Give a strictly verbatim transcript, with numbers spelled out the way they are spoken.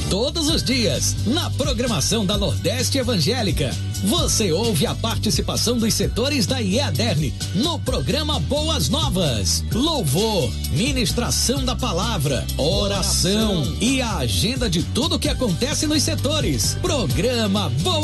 Todos os dias, na programação da Nordeste Evangélica, você ouve a participação dos setores da I E A D E R N no programa Boas Novas. Louvor, ministração da palavra, oração e a agenda de tudo que acontece nos setores. Programa Boas